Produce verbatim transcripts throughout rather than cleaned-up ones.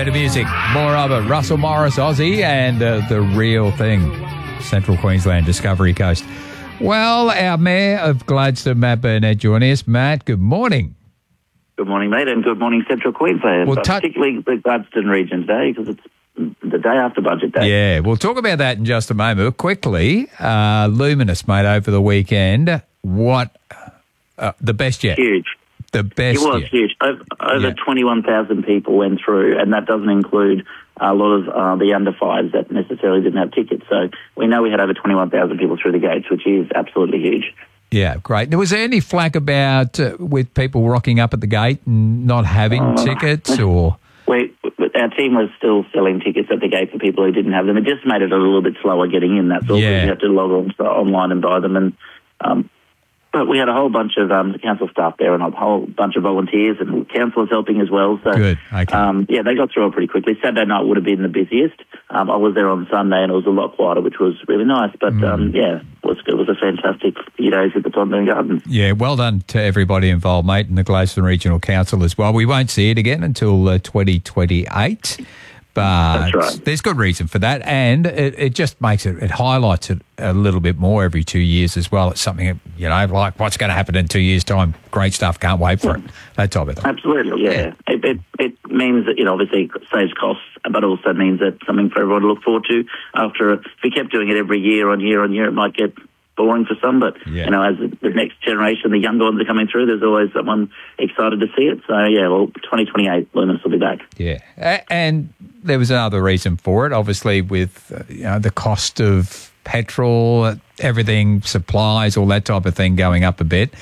Better music, more of it. Russell Morris, Aussie, and uh, The Real Thing, Central Queensland, Discovery Coast. Well, our Mayor of Gladstone, Matt Burnett, joining us. Matt, good morning. Good morning, mate, and good morning, Central Queensland, Well, but t- particularly the Gladstone region today, because it's the day after Budget Day. Yeah, we'll talk about that in just a moment. But quickly, uh, Luminous, mate, over the weekend, what, uh, the best yet? Huge. The best It was yet. huge. Over, over Yeah. twenty-one thousand people went through, and that doesn't include a lot of uh, the under fives that necessarily didn't have tickets. So we know we had over twenty-one thousand people through the gates, which is absolutely huge. Yeah, great. Now, was there any flack about uh, with people rocking up at the gate and not having Uh, tickets, or? We, our team was still selling tickets at the gate for people who didn't have them. It just made it a little bit slower getting in, that's all, because Yeah. you have to log on so online and buy them. And um, But we had a whole bunch of um, council staff there and a whole bunch of volunteers and councillors helping as well. So, Good, okay. um, yeah, they got through it pretty quickly. Saturday night would have been the busiest. Um, I was there on Sunday and it was a lot quieter, which was really nice. But, Mm. um, yeah, it was, it was a fantastic few days at the Tondoon Gardens. Yeah, well done to everybody involved, mate, and the Gladstone Regional Council as well. We won't see it again until uh, twenty twenty-eight, but That's right. there's good reason for that, and it, it just makes it, it highlights it a little bit more every two years as well. It's something, you know, like what's going to happen in two years' time. Great stuff, can't wait for it. That type of thing. Absolutely, yeah. It, it, it means that, you know, obviously it saves costs, but also means that something for everyone to look forward to. After, if we kept doing it every year on year on year, it might get boring for some, but, Yeah. you know, as the, the next generation, the younger ones are coming through, there's always someone excited to see it. So, yeah, well, twenty twenty-eight, Luminous will be back. Yeah, A- and there was another reason for it, obviously, with uh, you know, the cost of petrol, everything, supplies, all that type of thing going up a bit.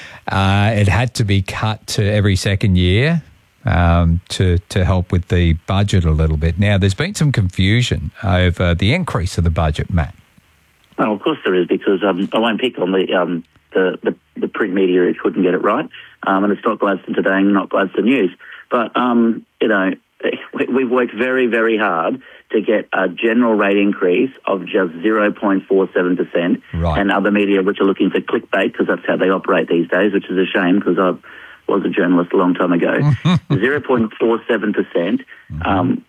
Uh, it had to be cut to every second year um, to to help with the budget a little bit. Now, there's been some confusion over the increase of the budget, Matt. Oh, of course there is, because um, I won't pick on the, um, the, the the print media who couldn't get it right, um, and it's not Gladstone Today and not Gladstone News. But, um, you know, we, we've worked very, very hard to get a general rate increase of just zero point four seven percent, Right. and other media which are looking for clickbait, because that's how they operate these days, which is a shame, because I was a journalist a long time ago. zero point four seven percent. Um,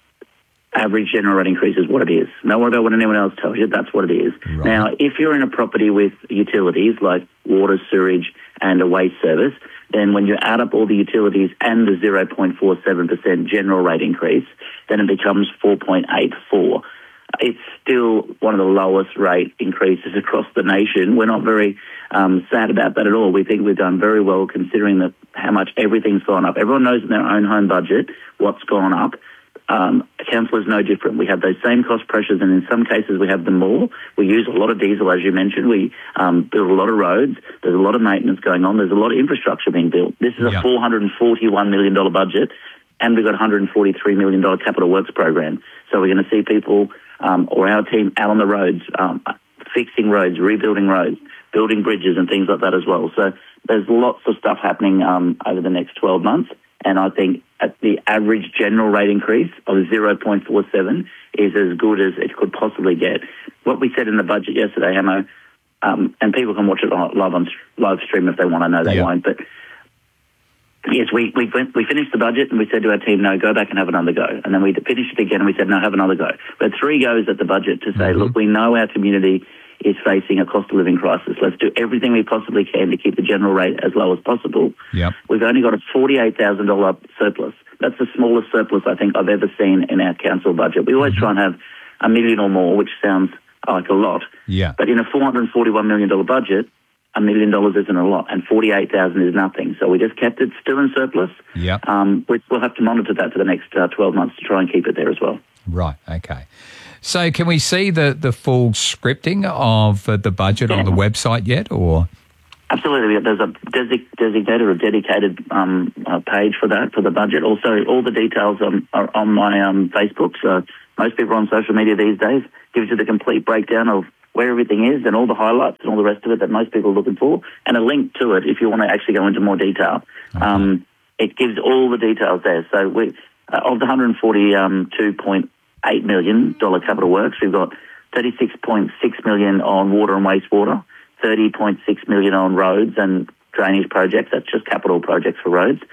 average general rate increase is what it is. Don't worry about what anyone else tells you. That's what it is. Right. Now, if you're in a property with utilities like water, sewage, and a waste service, then when you add up all the utilities and the zero point four seven percent general rate increase, then it becomes four point eight four. It's still one of the lowest rate increases across the nation. We're not very um, sad about that at all. We think we've done very well, considering that how much everything's gone up. Everyone knows in their own home budget what's gone up. Um, council is no different. We have those same cost pressures, and in some cases we have them more. We use a lot of diesel, as you mentioned. We um, build a lot of roads. There's a lot of maintenance going on. There's a lot of infrastructure being built. This is Yeah. a four hundred forty-one million dollars budget, and we've got a one hundred forty-three million dollars capital works program. So we're going to see people, um, or our team, out on the roads, um, fixing roads, rebuilding roads, building bridges and things like that as well. So there's lots of stuff happening um, over the next twelve months. And I think at the average general rate increase of zero point four seven is as good as it could possibly get. What we said in the budget yesterday, Hamo, um, and people can watch it on, live on live stream if they want. I know they Yeah. won't, but yes, we we went, we finished the budget and we said to our team, no, go back and have another go. And then we finished it again and we said, no, have another go. We had three goes at the budget to say, Mm-hmm. look, we know our community is facing a cost of living crisis. Let's do everything we possibly can to keep the general rate as low as possible. Yep. We've only got a forty-eight thousand dollars surplus. That's the smallest surplus I think I've ever seen in our council budget. We always try and have a million or more, which sounds like a lot. Yeah. But in a four hundred forty-one million dollars budget, a million dollars isn't a lot, and forty-eight thousand dollars is nothing. So we just kept it still in surplus. Yep. Um, we, we'll have to monitor that for the next uh, twelve months to try and keep it there as well. Right, okay. So can we see the, the full scripting of uh, the budget on the website yet, or? Absolutely. There's a desi- designated or dedicated um, uh, page for that, for the budget. Also, all the details um, are on my um, Facebook. So most people on social media these days gives you the complete breakdown of where everything is and all the highlights and all the rest of it that most people are looking for, and a link to it if you want to actually go into more detail. Okay. Um, it gives all the details there. So we, uh, of the one hundred forty-two point eight million dollars capital works, we've got thirty-six point six million dollars on water and wastewater, thirty point six million dollars on roads and drainage projects. That's just capital projects for roads.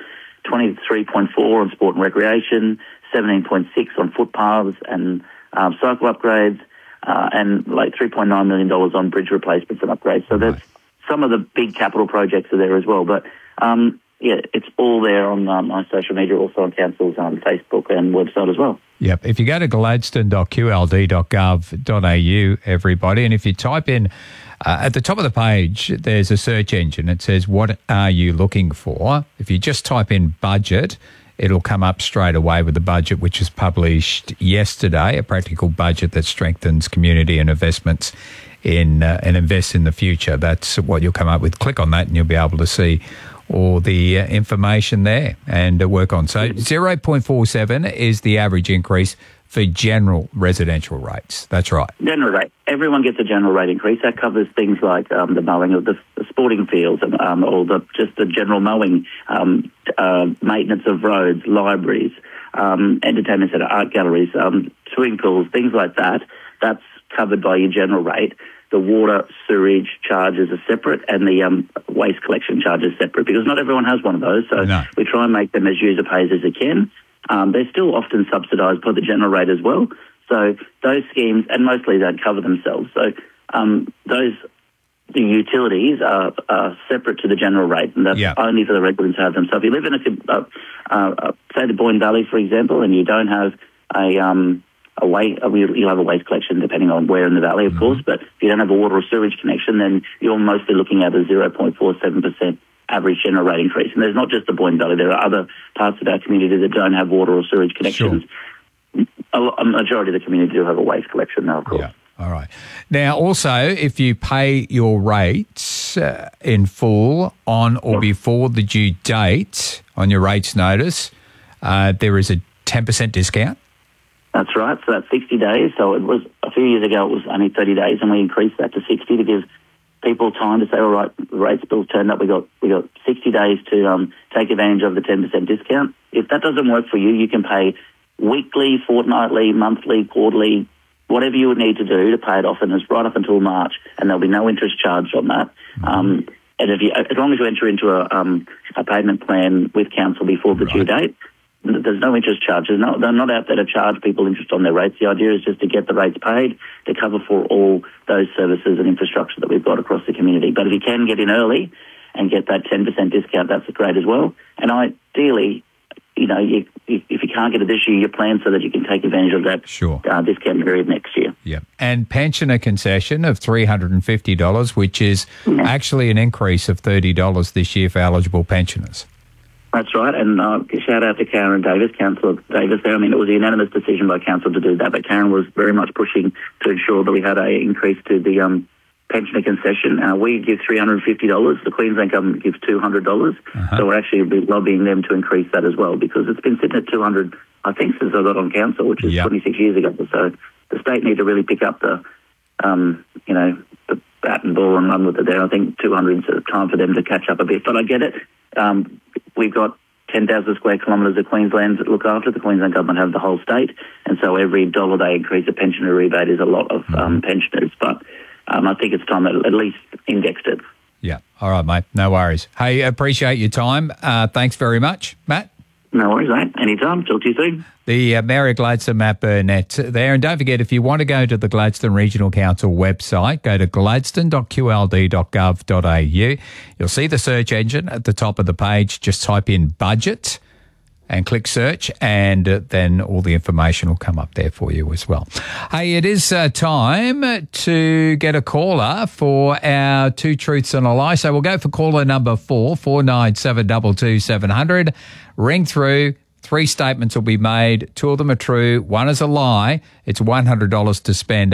twenty-three point four on sport and recreation, seventeen point six on footpaths and um, cycle upgrades, uh, and like three point nine million dollars on bridge replacements and upgrades. So that's some of the big capital projects are there as well. But um, yeah, it's all there on um, my social media, also on Council's um, Facebook and website as well. Yep. If you go to gladstone dot q l d dot gov dot a u, everybody, and if you type in uh, at the top of the page, there's a search engine. It says, what are you looking for? If you just type in budget, it'll come up straight away with the budget, which was published yesterday, a practical budget that strengthens community and investments in uh, and invests in the future. That's what you'll come up with. Click on that and you'll be able to see all the uh, information there and uh, work on. So zero point four seven is the average increase for general residential rates. That's right. General rate. Everyone gets a general rate increase. That covers things like um, the mowing of the, the sporting fields and, um, or the, just the general mowing, um, uh, maintenance of roads, libraries, um, entertainment centre, art galleries, um, swimming pools, things like that. That's covered by your general rate. The water, sewage charges are separate and the um, waste collection charges separate because not everyone has one of those. So no. we try and make them as user pays as they can. Um, they're still often subsidised by the general rate as well. So those schemes, and mostly don't cover themselves. So um, those the utilities are, are separate to the general rate, and that's yeah. only for the residents who have them. So if you live in a, uh, uh, say the Boyne Valley, for example, and you don't have a um, a waste, you'll have a waste collection depending on where in the valley, of mm-hmm. course. But if you don't have a water or sewage connection, then you're mostly looking at a zero point four seven percent average general rate increase. And there's not just the Boyne Valley. There are other parts of our community that don't have water or sewage connections. Sure. A, a majority of the community do have a waste collection now, of course. Yeah. All right. Now, also, if you pay your rates uh, in full on or yep. before the due date on your rates notice, uh, there is a ten percent discount. That's right. So that's sixty days. So it was a few years ago, it was only thirty days, and we increased that to sixty to give people time to say, all right, the rates bills turned up. We got we got sixty days to um, take advantage of the ten percent discount. If that doesn't work for you, you can pay weekly, fortnightly, monthly, quarterly, whatever you would need to do to pay it off, and it's right up until March, and there'll be no interest charged on that. Mm-hmm. Um, and if you, as long as you enter into a, um, a payment plan with council before the right. due date, there's no interest charges. No, they're not out there to charge people interest on their rates. The idea is just to get the rates paid to cover for all those services and infrastructure that we've got across the community. But if you can get in early and get that ten percent discount, that's great as well. And ideally, you know, you, if you can't get it this year, you plan so that you can take advantage of that sure. uh, discount period next year. Yeah. And pensioner concession of three hundred fifty dollars, which is yeah. actually an increase of thirty dollars this year for eligible pensioners. That's right, and uh, shout out to Karen Davis, Councillor Davis there. I mean, it was a unanimous decision by Council to do that, but Karen was very much pushing to ensure that we had an increase to the um, pensioner concession. Uh, we give three hundred fifty dollars. The Queensland Government gives two hundred dollars. Uh-huh. So we're actually lobbying them to increase that as well because it's been sitting at two hundred dollars, I think, since I got on Council, which is yep. twenty-six years ago. So the state need to really pick up the, um, you know, the bat and ball and run with it there. I think two hundred is time for them to catch up a bit. But I get it. Um, we've got ten thousand square kilometres of Queensland to look after. The Queensland Government have the whole state. And so every dollar they increase a pensioner rebate is a lot of um, pensioners. But um, I think it's time that at least indexed it. Yeah. All right, mate. No worries. Hey, appreciate your time. Uh, thanks very much, Matt. No worries, mate. Anytime. Talk to you soon. The uh, Mayor of Gladstone, Matt Burnett, there. And don't forget, if you want to go to the Gladstone Regional Council website, go to gladstone dot q l d dot gov dot a u. You'll see the search engine at the top of the page. Just type in budget and click search, and uh, then all the information will come up there for you as well. Hey, it is uh, time to get a caller for our Two Truths and a Lie. So we'll go for caller number four, four nine seven two two seven zero zero. Ring through. Three statements will be made. Two of them are true. One is a lie. It's one hundred dollars to spend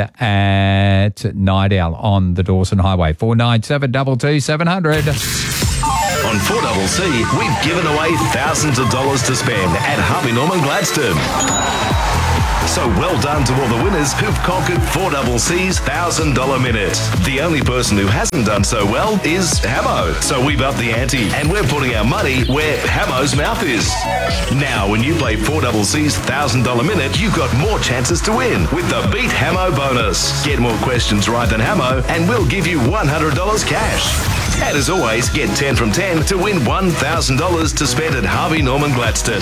at Night Owl on the Dawson Highway. four nine seven two two seven zero zero. On four C C, we've given away thousands of dollars to spend at Harvey Norman Gladstone. So well done to all the winners who've conquered four C C's one thousand dollars minute. The only person who hasn't done so well is Hamo. So we've upped the ante and we're putting our money where Hamo's mouth is. Now, when you play four C C's one thousand dollars minute, you've got more chances to win with the Beat Hamo bonus. Get more questions right than Hamo and we'll give you one hundred dollars cash. And as always, get ten from ten to win one thousand dollars to spend at Harvey Norman Gladstone.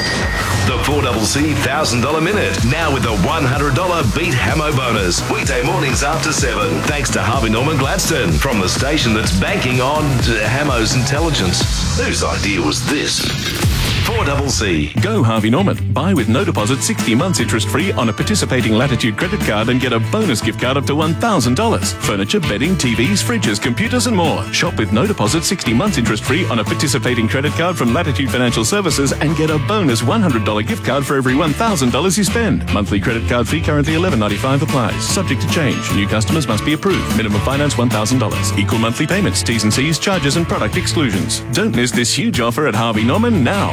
The four C C one thousand dollars Minute, now with a one hundred dollars Beat Hamo bonus. Weekday mornings after seven. Thanks to Harvey Norman Gladstone, from the station that's banking on Hamo's intelligence. Whose idea was this? four C C. Go Harvey Norman. Buy with no deposit sixty months interest free on a participating Latitude credit card and get a bonus gift card up to one thousand dollars. Furniture, bedding, T Vs, fridges, computers and more. Shop with no deposit sixty months interest free on a participating credit card from Latitude Financial Services and get a bonus one hundred dollars gift card for every one thousand dollars you spend. Monthly credit card fee currently eleven ninety-five applies. Subject to change. New customers must be approved. Minimum finance one thousand dollars. Equal monthly payments, T's and C's, charges and product exclusions. Don't miss this huge offer at Harvey Norman now.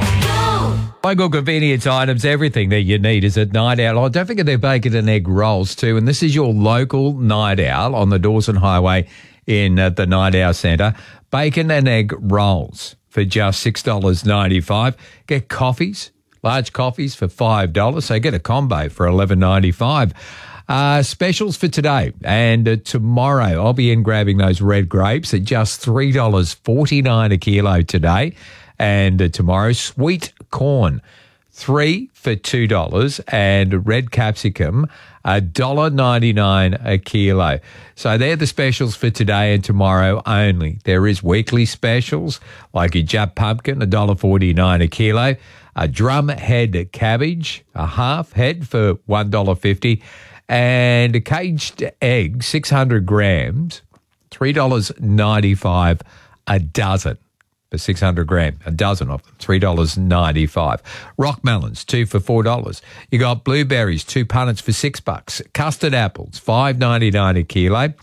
Local convenience items, everything that you need is at Night Owl. Oh, don't forget their bacon and egg rolls too. And this is your local Night Owl on the Dawson Highway in uh, the Night Owl Centre. Bacon and egg rolls for just six dollars ninety-five. Get coffees, large coffees for five dollars. So get a combo for eleven ninety-five. Uh, specials for today and uh, tomorrow. I'll be in grabbing those red grapes at just three dollars forty-nine a kilo today. And uh, tomorrow, sweet corn, three for two dollars, and red capsicum, one dollar ninety-nine a kilo. So they're the specials for today and tomorrow only. There is weekly specials like your Jap pumpkin, one dollar forty-nine a kilo, a drum head cabbage, a half head for one dollar fifty, and a caged egg, six hundred grams, three dollars ninety-five a dozen. For six hundred gram, a dozen of them, three dollars ninety-five. Rock melons, two for four dollars. You got blueberries, two punnets for six bucks. Custard apples, five ninety-nine a kilo.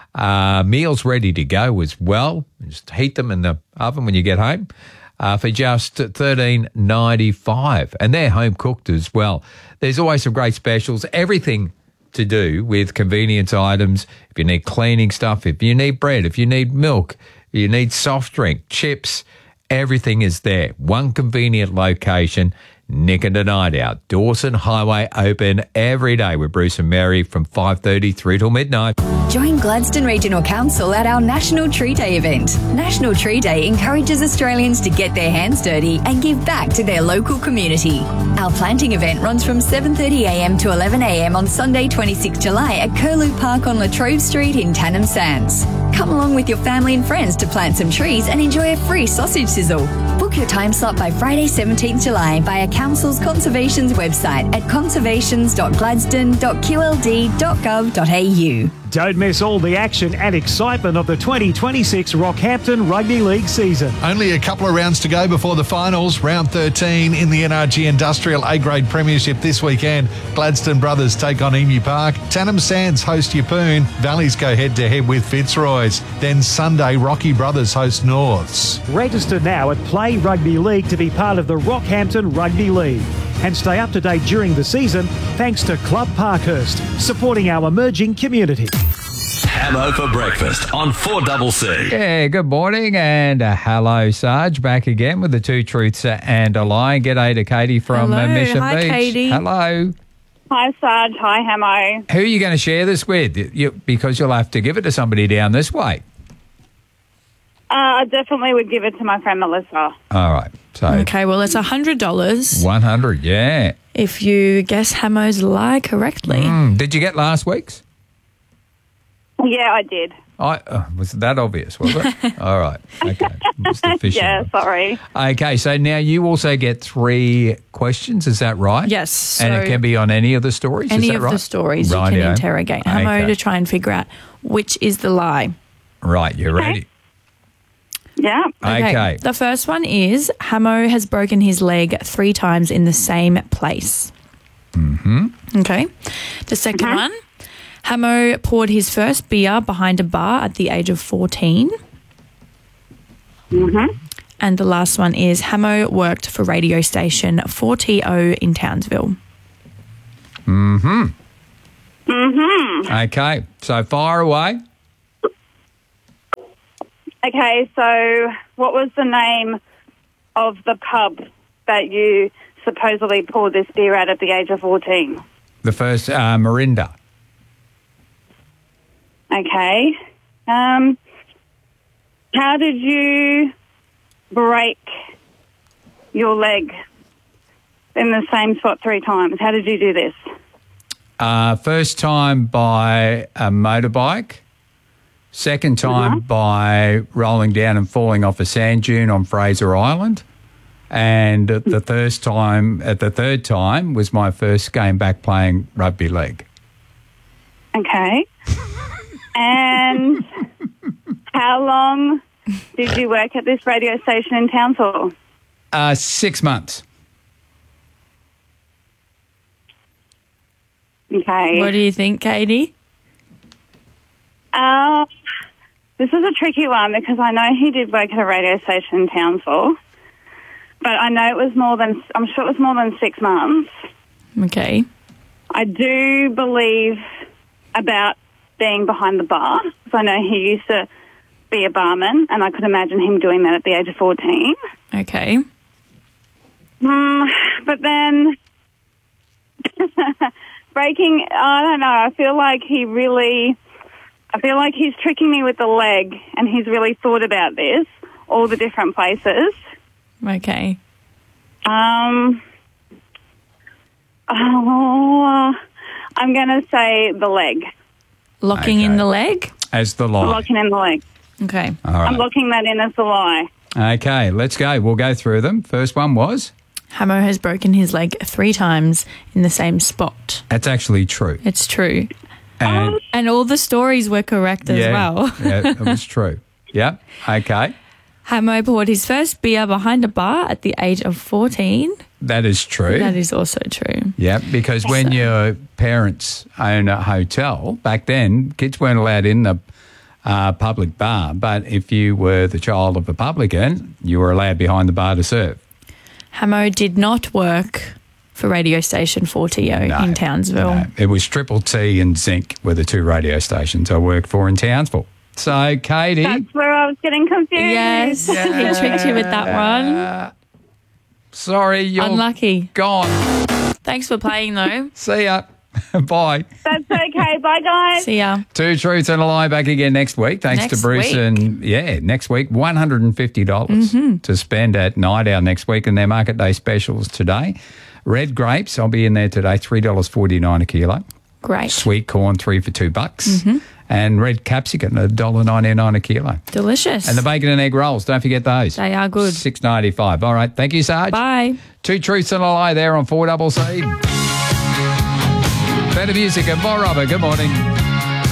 Uh, meals ready to go as well. Just heat them in the oven when you get home uh, for just thirteen ninety-five. And they're home cooked as well. There's always some great specials. Everything to do with convenience items. If you need cleaning stuff, if you need bread, if you need milk, you need soft drink, chips, everything is there. One convenient location, Nick and the Night Out. Dawson Highway open every day with Bruce and Mary from five thirty through till midnight. Join Gladstone Regional Council at our National Tree Day event. National Tree Day encourages Australians to get their hands dirty and give back to their local community. Our planting event runs from seven thirty a m to eleven a m on Sunday twenty-sixth of July at Curlew Park on Latrobe Street in Tannum Sands. Come along with your family and friends to plant some trees and enjoy a free sausage sizzle. Book your time slot by Friday seventeenth of July via Council's Conservation's website at conservations dot gladstone dot q l d dot gov dot a u. Don't miss all the action and excitement of the twenty twenty-six Rockhampton Rugby League season. Only a couple of rounds to go before the finals. Round thirteen in the N R G Industrial A-Grade Premiership this weekend. Gladstone Brothers take on Emu Park. Tannum Sands host Yeppoon. Valleys go head-to-head with Fitzroy's. Then Sunday, Rocky Brothers host Norths. Register now at Play Rugby League to be part of the Rockhampton Rugby League. And stay up to date during the season thanks to Club Parkhurst, supporting our emerging community. Hamo for breakfast on four C C. Yeah, good morning and uh, hello, Sarge. Back again with the two truths and a lie. G'day to Katie from Hello. uh, Mission Hi, Beach. Katie. Hello. Hi, Sarge. Hi, Hamo. Who are you going to share this with? You, because you'll have to give it to somebody down this way. Uh, I definitely would give it to my friend Melissa. All right. So Okay, well, it's one hundred dollars one hundred, yeah. if you guess Hamo's lie correctly. Mm, did you get last week's? Yeah, I did. I, uh, was that obvious, was it? All right. Okay. Just the fishing Yeah, one. sorry. Okay, so now you also get three questions, is that right? Yes. And so it can be on any of the stories, any is that of right? the stories you Rightio. can interrogate Hamo Okay. to try and figure out which is the lie. Right, you're ready. Yeah. Okay. The first one is Hamo has broken his leg three times in the same place. Mm-hmm. Okay. The second Mhm. one, Hamo poured his first beer behind a bar at the age of fourteen. Mm-hmm. And the last one is Hamo worked for radio station four T O in Townsville. Mm-hmm. Mm-hmm. Okay, so fire away. Okay, so what was the name of the pub that you supposedly poured this beer at at the age of fourteen? The first, uh, Mirinda. Okay. Um, How did you break your leg in the same spot three times? How did you do this? Uh, first time by a motorbike. Second time Uh-huh. by rolling down and falling off a sand dune on Fraser Island. And at the first time, at the third time was my first game back playing rugby league. Okay. And how long did you work at this radio station in Townsville? Uh, six months. Okay. What do you think, Katie? Uh, this is a tricky one because I know he did work at a radio station in Townsville, but I know it was more than, I'm sure it was more than six months. Okay. I do believe about being behind the bar because I know he used to be a barman and I could imagine him doing that at the age of fourteen. Okay. Mm, but then breaking, I don't know, I feel like he really, I feel like he's tricking me with the leg and he's really thought about this, all the different places. Okay. Um, oh, I'm going to say the leg. Locking in Okay. the leg? As the lie. Locking in the leg. Okay. All I'm right. locking that in as the lie. Okay, let's go. We'll go through them. First one was? Hamo has broken his leg three times in the same spot. That's actually true. It's true. And And all the stories were correct as yeah, well. yeah, it was true. Yep. Okay. Hamo poured his first beer behind a bar at the age of fourteen. That is true. That is also true. Yeah, because when your parents own a hotel, back then, kids weren't allowed in the uh, public bar. But if you were the child of a publican, you were allowed behind the bar to serve. Hamo did not work for radio station four T O No, in Townsville. No, it was Triple T and Zinc were the two radio stations I worked for in Townsville. So, Katie. That's where I was getting confused. Yes, he tricked you with that one. uh, sorry, you're Unlucky. gone. Thanks for playing, though. See ya. Bye. That's okay. Bye, guys. See ya. Two truths and a lie back again next week. Thanks Next to Bruce. week. And yeah, next week, one hundred fifty dollars Mm-hmm. to spend at Night Owl next week and their market day specials today. Red grapes, I'll be in there today, three dollars forty-nine a kilo. Great. Sweet corn, three for two bucks. Mm-hmm. And red capsicum, one dollar ninety-nine a kilo. Delicious. And the bacon and egg rolls, don't forget those. They are good. six ninety-five. All right, thank you, Sarge. Bye. Two truths and a lie there on four C C. Better music and more Robert. Good morning.